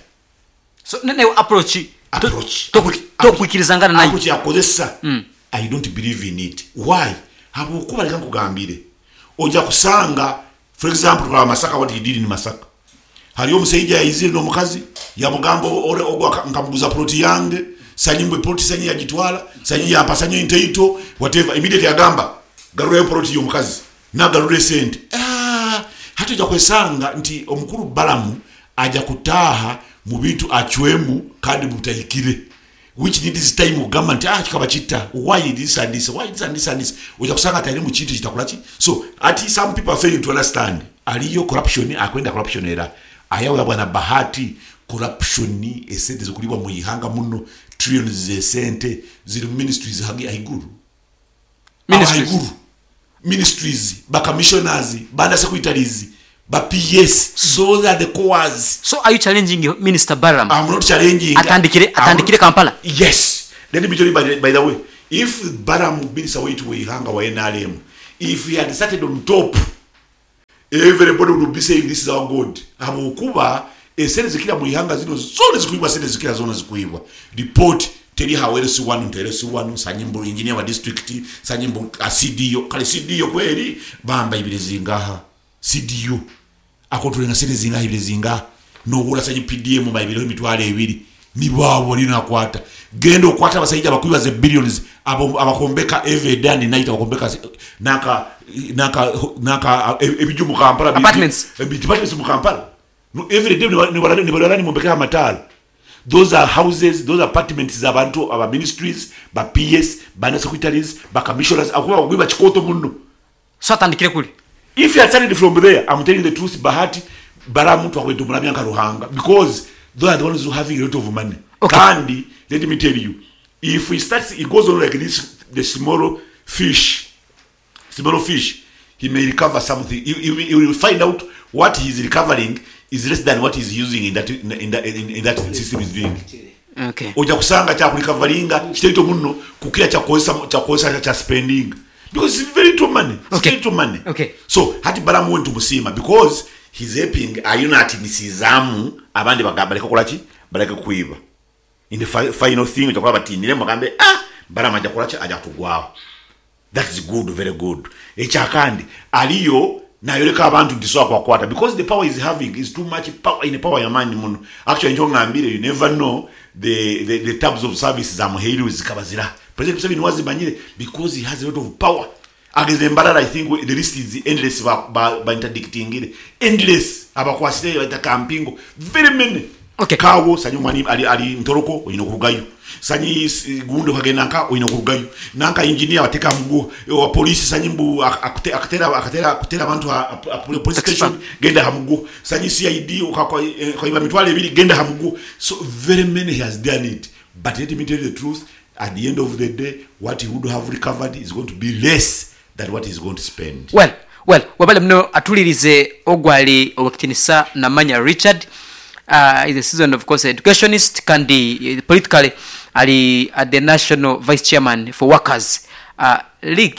Speaker 1: so nene approach
Speaker 2: approach
Speaker 1: to kukirizangana nayo
Speaker 2: approach ya kozesa mm. I don't believe in it. Why? Hapo kuba leka kugambire oja kusanga for example kwa Masaka what he did in Masaka haliyo musejja izire no mukazi ya mugambo ore ogwa nkamuguza proti yange sanyimwe proti sanyi yagitwala sanyi ya pasanyo inteito whatever immediately agamba garure proti yo mukazi na garure sent ah hata ja kwesanga nti omukuru Balamu aja kutaha mu bintu achwemu kandi butayikire which needs time government ah kikaba chita why this and this why this and this and this uja kusanga tayari mu chintu chitakulachi. So ati some people are failing to understand aliyo corruption akwenda corruption era ayawe bwana Bahati corruption esente zokulibwa mu ihanga muno trillions ze sente ziri ministries hagi aiguru ministries aiguru ministries ba commissioners banda secretaries ba P S so that the cause.
Speaker 1: So are you challenging Minister Baramu?
Speaker 2: I'm not challenging
Speaker 1: atandikire atandikire Kampala.
Speaker 2: Yes, let me tell you by the, by the way, if Baramu minister way to ihanga wa N R M, if he had started on top, everybody would be saying this is our God. Amukuba esene zikira mu ihanga zino zone zikuibwa sene zikira zone zikuibwa report teri hawere si wanu tere si wanu sanyimbo engineer wa district sanyimbo a C D O kale C D O kweli bamba ibirezingaha C D O akotule na sene zingaha ibirezingaha no wula sanyi P D M bayibiro mitwale ebiri nibabo lina kwata gendo kwata basayija bakuiba ze billions abo abakombeka every day and night abakombeka naka naka naka ebijumu Kampala
Speaker 1: apartments
Speaker 2: apartments mu Kampala no every day ni wala ni wala ni mombeka amatala. Those are houses, those are apartments zabantu aba ministries ba P S ba secretaries ba commissioners akuba kuiba chikoto muno.
Speaker 1: So atandikire kuli.
Speaker 2: If you are starting from there, I'm telling the truth, Bahati Baramu to akwetu mulabya Ruhanga because those are the ones who having a lot of money.
Speaker 1: Okay.
Speaker 2: Kandi, let me tell you, if we start, it goes on like this, the small fish, small fish, he may recover something. He, he, he will find out what he is recovering is less than what he is using in that in, in that in, in that system is doing.
Speaker 1: Okay.
Speaker 2: Oja kusanga cha recoveringa chiteto muno kukira cha kosa cha kosa cha spending. because it's very little money. It's
Speaker 1: Okay.
Speaker 2: very little money.
Speaker 1: Okay.
Speaker 2: So hati Balamu went to Musima because he's helping ayunati nisizamu abandi bagabaleka kolachi baleka kuiba. In the fi final thing utakuwa bati nile magambe ah Balamu aja kolachi aja kutugwao. That is good, very good. Echakandi aliyo na yoleka abantu ndisoa kwa kwata because the power is having is too much power in the power ya mani muno. Actually njo ngambire you never know the the, the types of services za muheri zikabazira. President Museveni was banyire because he has a lot of power. Against the Mbarara, I think the list is endless by, by, by interdicting endless abakwasite baita campingo very many.
Speaker 1: Okay.
Speaker 2: Kawo sanyi mwani ali ali ntoroko oyino kurugayo. Sanyi gundo kagenanka oyino kurugayo. Nanka engineer wateka mgu wa police sanyi mbu akutera akutera akutera akutera abantu a police station genda hamugo. Sanyi C I D kwa kwa iba mitwale ebiri genda hamugo. So very many he has done it. But let me tell you the truth, at the end of the day what he would have recovered is going to be less than what he's going to spend.
Speaker 1: Well, well, wabale mno atulirize ogwali owakitinisa na manya Richard. Uh, is a season of course educationist kandi uh, politically ali at the national vice chairman for workers uh, league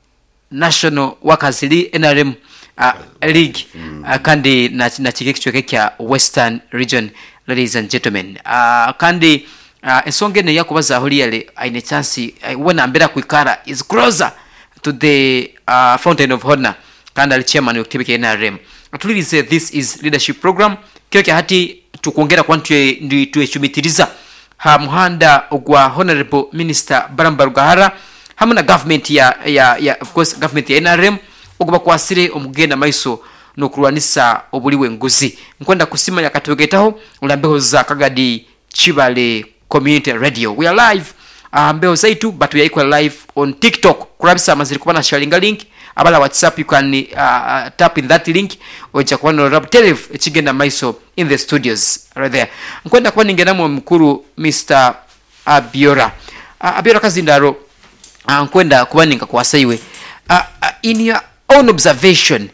Speaker 1: national workers league N R M uh, league uh, kandi na, na chikeki kya western region. Ladies and gentlemen, uh, kandi uh, ensonga eno yakubaza holiyale aine chance uh, wena ambera kuikara is closer to the uh, fountain of honor kandi ali chairman of N R M. Atulirize this is leadership program kyoke hati tukuongera kwantu ndi tuechumitiriza ha muhanda ogwa honorable minister Baramba Rugahara hamuna government ya ya ya of course government ya N R M okuba kwasire omugenda maiso no kurwanisa obuliwe nguzi nkwenda kusima yakatogetaho ulambeho za Kagadi Chibale Community Radio. We are live uh, mbeo zaitu but we are equal live on TikTok. Kurabisa maziri kubana sharing link abala WhatsApp you can uh, tap in that link oja kwa no rap telef chigenda maiso in the studios right there. Nkwenda kwa ningenamo mkuru Mister Abiora. Uh, Abiora Kazindaro uh, nkwenda kubaninga kwa saiwe. Uh, uh, in your own observation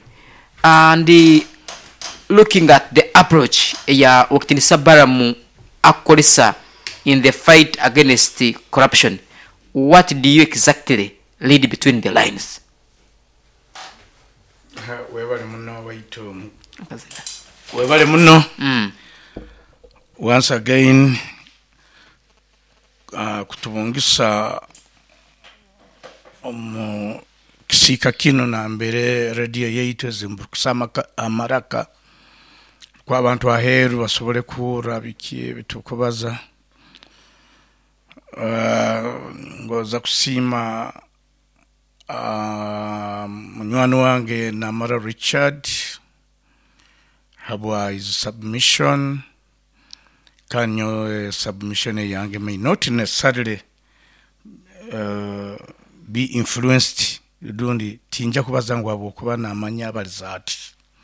Speaker 1: and uh, looking at the approach ya Wakitinisa Baramu akolisa in the fight against the corruption, what do you exactly read between the lines?
Speaker 3: Webale muno waitu webale muno
Speaker 1: mm.
Speaker 3: Once again uh, kutubungisa omu kisika kino na mbere radio yaitu ezimbukusama amaraka kwa abantu aheru basobole kura biki bitukubaza uh, ngoza kusima uh, munywani wange Namara Richard habwa his submission kanyo uh, submission yange may not necessarily uh, be influenced dundi tinja kubaza ngo abo kuba namanya abalizati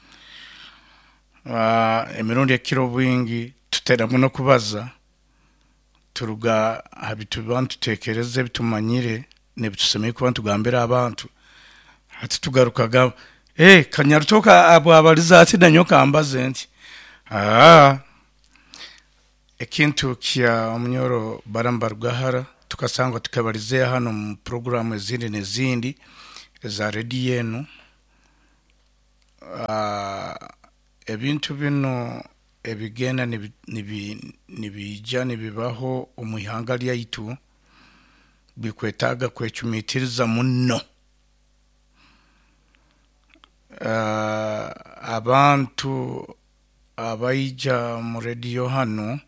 Speaker 3: uh, emirundi ekiro bwingi tutera muno kubaza turuga habitu bantu tekereze bitumanyire ne bitusemeye kuba tugambira abantu hati tugarukaga eh kanyarutoka abo abalizati nanyoka ambaze nti ah ekintu kya omnyoro Baramba Rugahara tukasanga tukabalize hano mu program ezindi nezindi za radio yenu uh, ebintu bino ebigena nibi nibija nibibaho omuyanga lyaitu bikwetaga kwechumitiriza muno uh, abantu abaija mu radio hano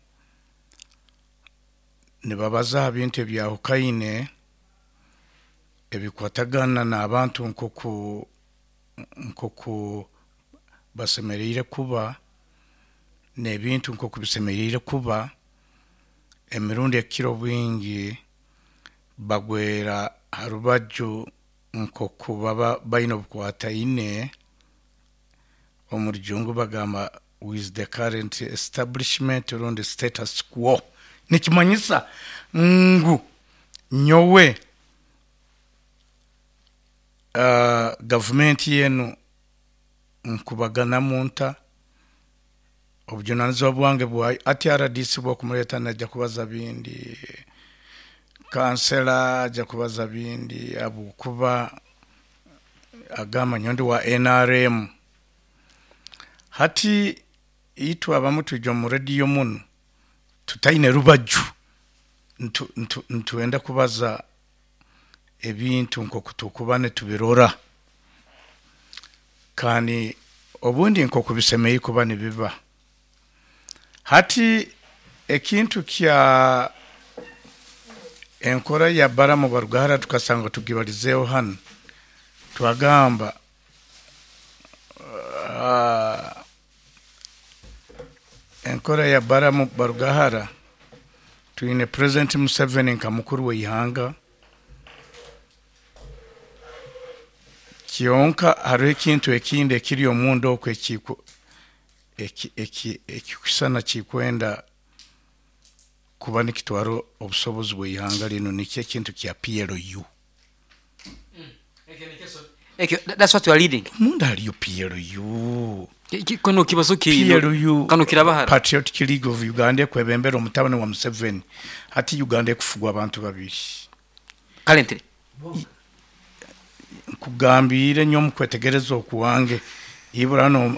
Speaker 3: nibabaza ebintu byaho kaine ebikwatagana na abantu nkoku nkoku basemerire kuba nebintu nkoku bisemerire kuba emirundi ekiro bwingi bagwera harubaju nkoku baba baino bukwataine omurjungu bagamba with the current establishment around the status quo nikimanyisa ngu nyowe uh, government yenu nkubagana munta obujunanizo bwange bwa ati R D C bwo kumuleta najja kubaza bindi kansela ajja kubaza bindi abu kuba agamba nyondi wa N R M hati itu abamu tujja mu radio muno tutaine rubaju ntu ntu ntuenda kubaza ebintu nko kutukubane tubirora kani obundi nko kubisemeye kubane biba hati ekintu kya enkora ya Baramu Barugahara tukasanga tugibalizeho hano twagamba uh, enkora ya Baramu Barugahara tuine President Museveni nka mukuru w'ihanga kionka hari ekintu ekinde kiri omundo kwekiko eki eki ekisana kikwenda kuba nikitwaro obusobozi bw'ihanga lino nikye kintu kya P L U.
Speaker 1: Okay, that's what you are leading.
Speaker 3: Munda aliyo P L U.
Speaker 1: Kono kibazo ki
Speaker 3: P L U
Speaker 1: kano kirabahara.
Speaker 3: Patriotic League of Uganda kwebembera omutabane wa Museveni. Hati Uganda kufugwa abantu babiri.
Speaker 1: Currently.
Speaker 3: Kugambire nyo mukwetegereza okuwange iburano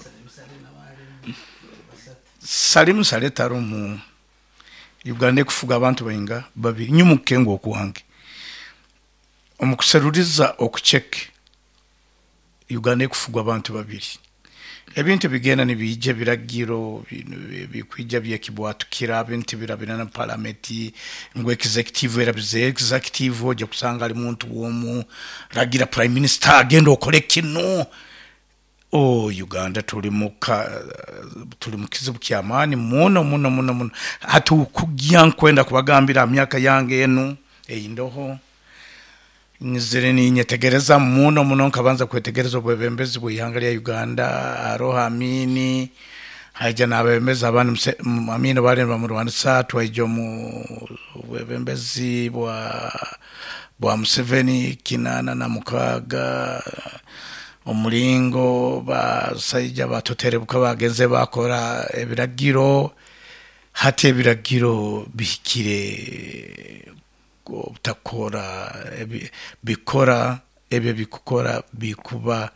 Speaker 3: Salim Saletaro mu Uganda kufuga abantu bayinga babiri nyo mukengo okuwange omukuseruriza okucheke Uganda kufugwa abantu babiri ebintu bigenda nibije biragiro bikwijja byekibwatukira bintu birabina na parliament ngwe executive era bize executive oje kusanga ali muntu womu ragira prime minister agenda okole kino oh Uganda tuli muka tuli mukizibu kyamani muno muno muno muno hatu kugya nkwenda kubagambira myaka yange eno eindoho nizere ni nyetegereza muno muno nkabanza kwetegereza obwebembezi bw'ihanga lya Uganda aroha amini haja nabembeza abantu amini bale mu Rwanda satwa ijo mu bwebembezi bwa bwa Museveni kinana na mukaga omulingo ba sayija batoterebuka bagenze bakora ebiragiro hati ebiragiro bihikire utakora ebi, bikora ebyo bikukora bikuba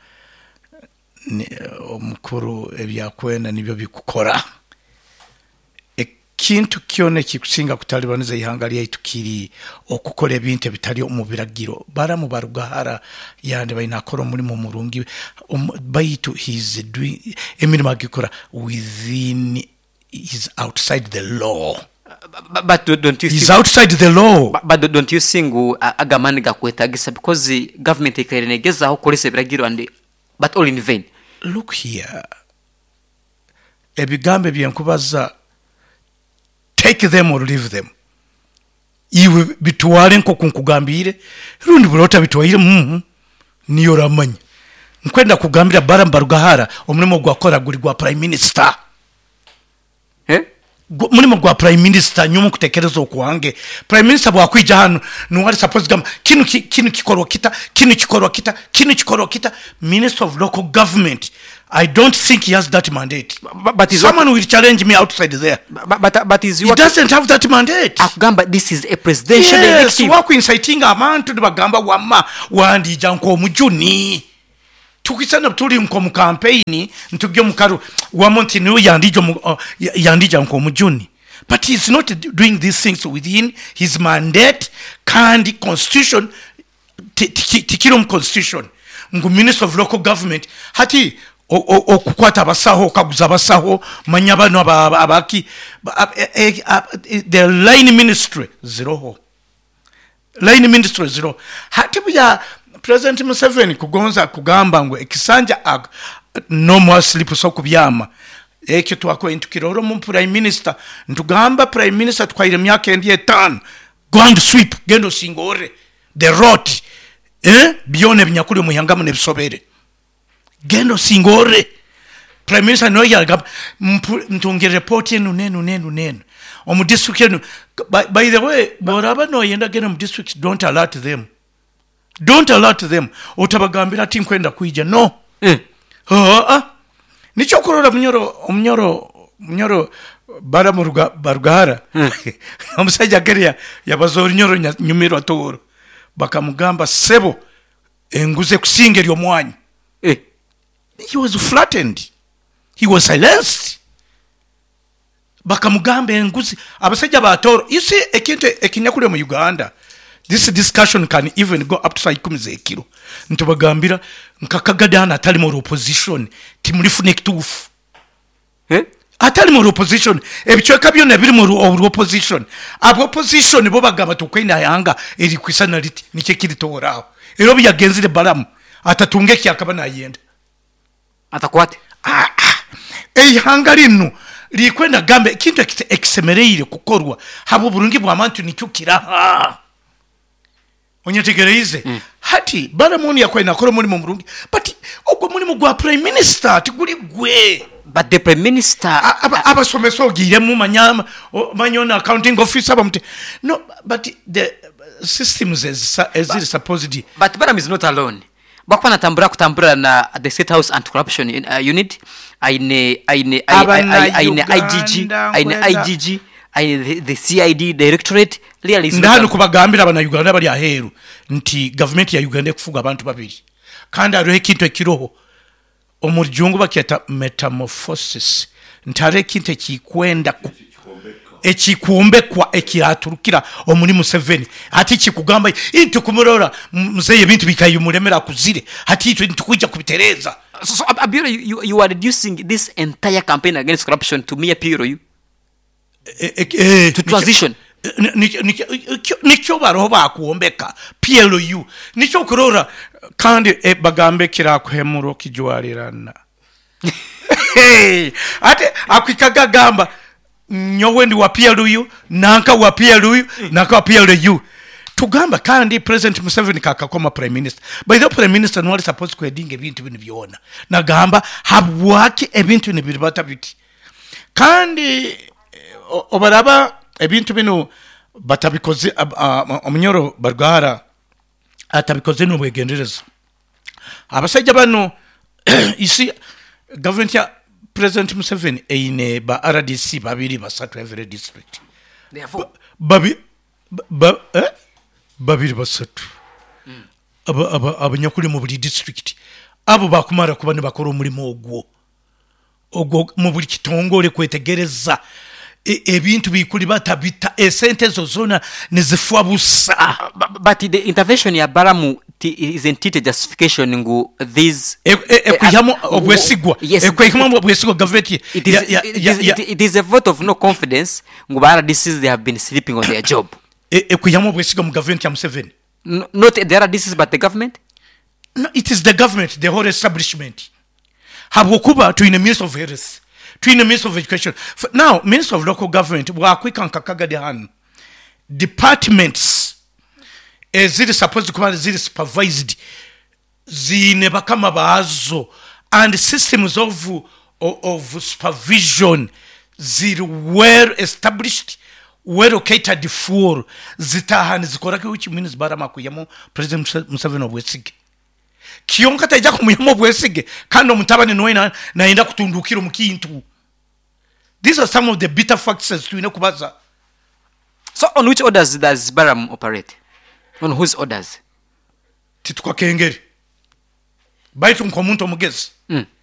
Speaker 3: omukuru ebyakwenda nibyo bikukora ekintu kyone kikusinga kutalibaniza ihanga lyaitu kiri okukola ebintu bitali omubiragiro Baramu Barugahara yande bayinakora muri mu murungi um, baitu he's doing emirimo agikora within is outside the law.
Speaker 1: But, but don't you
Speaker 3: he's outside the law.
Speaker 1: But, but don't you think uh, agamani gakwetagisa because the government ikarenegeza aho kolese biragiro and but all in vain.
Speaker 3: Look here. Ebigambe byenkubaza take them or leave them. Iwe bitwale nko kunkugambire rundi bulota bitwaire mhm niyo ramanya. Nkwenda kugambira Baramu Barugahara omulimo gwakora guri gwa prime minister.
Speaker 1: Eh?
Speaker 3: Mulimo gwa prime minister nyumu kutekereza okuwange prime minister bwakwija hano nuwali suppose gam kinu ki, kinu kikorwa kita kinu kikorwa kita kinu kikorwa kita minister of local government I don't think he has that mandate
Speaker 1: but, but
Speaker 3: someone will challenge me outside there
Speaker 1: but but, but is
Speaker 3: he doesn't have that mandate
Speaker 1: akugamba this is a presidential
Speaker 3: yes,
Speaker 1: elective
Speaker 3: wako inciting abantu bagamba wama wandija nko omujuni tukisana tuli mko mu campaign ntugye mukaru wa monti niwe yandijo uh, yandija nko mujuni but he's not doing these things within his mandate kandi constitution tikiro mu constitution ngu minister of local government hati okukwata abasaho kaguza abasaho manya bano abaki the line ministry zero ho line ministry zero hati bya President Museveni kugonza kugamba ngo ekisanja ag no more sleep so kubyama ekyo twako intukiroro mu prime minister ntugamba prime minister twaire myaka endiye tan go and sweep gendo singore the road eh bione binyakuri mu yangamu nebisobere gendo singore prime minister no yagamba mtunge report enu nenu nenu nenu omu district enu by, by the way boraba no yenda geno mu district don't alert them don't alert them otabagambira ati nkwenda kuija no
Speaker 1: mm.
Speaker 3: oh ah nicho korora mnyoro mnyoro mnyoro Baramu Barugahara
Speaker 1: mm.
Speaker 3: omusajja geria yabazori nyoro nyumiro toro bakamugamba sebo enguze kusinga eryo mwanyi
Speaker 1: eh
Speaker 3: he was flattened, he was silenced. Bakamugamba enguzi abasajja batoro. You see ekintu ekinyakule mu Uganda, this discussion can even go up to ikumi zekiro. Ntubagambira nkakagadana atali mu opposition timulifune ekituufu
Speaker 1: eh
Speaker 3: atali mu opposition ebichweka byonna biri mu opposition. Abo opposition bo bagamba tukwenda yanga eri kwisana liti niche kiri toraho ero byagenzire balamu atatunge kyakaba na yenda
Speaker 1: atakwate
Speaker 3: ah ah eyihanga lino likwenda gambe kintu ekisemereire kukorwa habo burungi bwa mantu nicyukira ha onyetegereze mm. hati baramuni yakwena koro muri mu burungi but ogwo muri mu gwa prime minister tiguri gwe.
Speaker 1: But the prime minister
Speaker 3: abasomesa ogire mu manyama manyona accounting officer bamute no but the systems as as it is supposed.
Speaker 1: But Baram is not alone. Bakwana tambura kutambura na the State House Anti-Corruption uh, Unit aine aine aine I G G aine I G G aine the C I D Directorate really is
Speaker 3: ndano kubagambira abana Uganda bali aheru nti government ya Uganda kufuga abantu babiri kandi ariho kintu ekiroho omurjungu bakyata metamorphosis ntare kintu kikwenda ekikumbe kwa ekiaturukira omuli Museveni ati kikugamba into kumurora mzeye bintu bikayumuremera kuzire ati ito ntukujja kubitereza.
Speaker 1: So, so Abiro, you, you are reducing this entire campaign against corruption to mere P R O U
Speaker 3: eh, eh, eh,
Speaker 1: to transition
Speaker 3: nicho baroho bakuombeka P R O U nicho kurora kandi e bagambe kira kuhemuro kijwalirana ate akwikaga gamba nyowe ndi wa P R O U nanka wa P R O U nanka wa P R O U tugamba kandi President Museveni kakakoma prime minister by the prime minister no supposed to edinga ebintu bino byona nagamba habwaki ebintu nibiri batabiti kandi obaraba ebintu bino batabikoze omunyoro bargara atabikoze no bwegendereza abasajja bano isi government ya President Museveni eine ba R D C babiri basatu every district
Speaker 1: therefore
Speaker 3: babi ba eh babiri basatu mm. aba aba abanyakuri mu buli district abo bakumara kuba ne bakora umurimo ogwo ogwo mu buli kitongole kwetegereza ebintu bikuri batabita esente zozona nezifwa busa.
Speaker 1: But the intervention ya Baramu isn't it a justification ngu these
Speaker 3: ekuyamo obwesigwa ekuyamo obwesigwa government
Speaker 1: it is it is a vote of no confidence ngu bara this is they have been sleeping on their job
Speaker 3: ekuyamo obwesigwa mu government ya Museveni
Speaker 1: not there are this is but the government.
Speaker 3: No, it is the government, the whole establishment. Habukuba to in the Minister of Health, to in the Minister of Education. Now, Minister of Local Government, wa quick and kakaga de han. Departments, as it is supposed to come as it is supervised, zine bakama bazo, and systems of, of, of supervision, ziri well established, well catered for, zitahan zikorake, which means Barama kuyamo, President Museveni of Wesige. Kionka taija kumuyamo bwesige kando mutabani noina naenda kutundukira mukintu. These are some of the bitter facts tuine kubaza.
Speaker 1: So on which orders does Baram operate? On whose orders?
Speaker 3: Titukwa kengeri. Baitu mkomuntu omugezi.
Speaker 1: Mm.